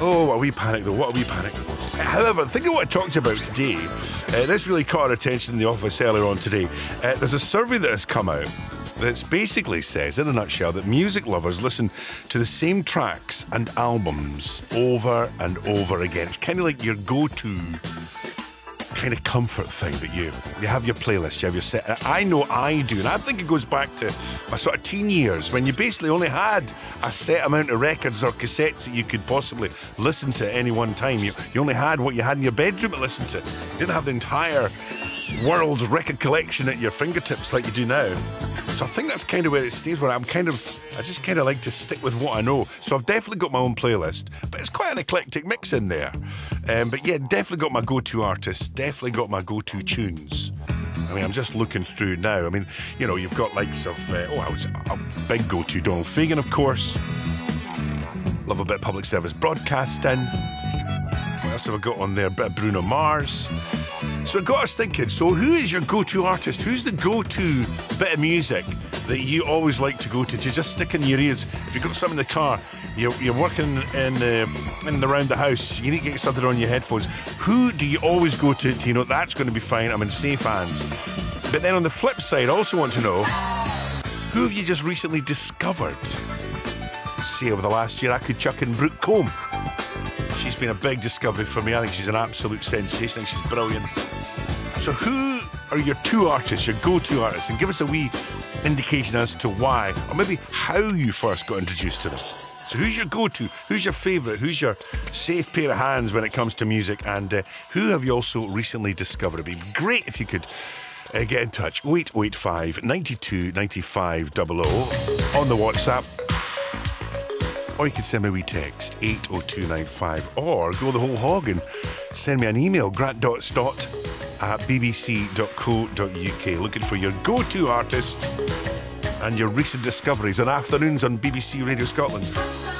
Oh, what a wee panic though, what a wee panic. However, think of what I talked about today. This really caught our attention in the office earlier on today. There's a survey that has come out that basically says, in a nutshell, that music lovers listen to the same tracks and albums over and over again. It's kind of like your go-to kind of comfort thing that you have your playlist, you have your set. I know I do, and I think it goes back to my sort of teen years when you basically only had a set amount of records or cassettes that you could possibly listen to at any one time. You only had what you had in your bedroom to listen to. You didn't have the entire world's record collection at your fingertips like you do now. So I think that's kind of where it stays, where I just kind of like to stick with what I know. So I've definitely got my own playlist, but it's quite an eclectic mix in there. But yeah, definitely got my go-to artists, definitely got my go-to tunes. I mean, I'm just looking through now. I mean, you know, you've got likes of, I was a big go-to Donald Fagen, of course. Love a bit of public service broadcasting. What else have I got on there? A bit of Bruno Mars. So it got us thinking, so who is your go-to artist? Who's the go-to bit of music that you always like to go to? Do you just stick in your ears? If you've got something in the car, you're working in and around the house, you need to get something on your headphones. Who do you always go to you know that's going to be fine, I'm in safe hands? But then on the flip side, I also want to know, who have you just recently discovered? Say over the last year, I could chuck in Brooke Combe. She's been a big discovery for me. I think she's an absolute sensation. I think she's brilliant. So who are your two artists, your go-to artists? And give us a wee indication as to why, or maybe how you first got introduced to them. So who's your go-to? Who's your favourite? Who's your safe pair of hands when it comes to music? And who have you also recently discovered? It'd be great if you could get in touch. 0885 92 95 00 on the WhatsApp. Or you can send me a wee text, 80295, or go the whole hog and send me an email, grant.stott@bbc.co.uk, looking for your go-to artists and your recent discoveries on afternoons on BBC Radio Scotland.